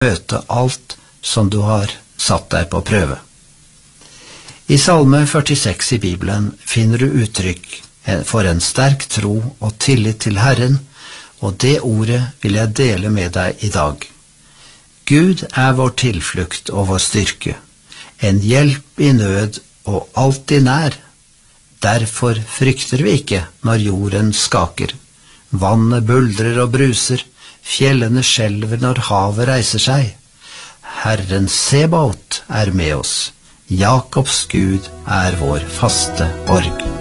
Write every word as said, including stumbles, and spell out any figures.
møte alt som du har satt deg på prøve. I Salme førtiseks i Bibelen finner du uttrykk for en sterk tro og tillit til Herren, og det ordet vil jeg dele med deg i dag. Gud er vår tilflukt og vår styrke, en hjelp i nød og alltid nær. Derfor frykter vi ikke når jorden skaker, vannet buldrer og bruser, fjellene skjelver når havet reiser seg. Herren Sebaot er med oss, Jakobs Gud er vår faste borg.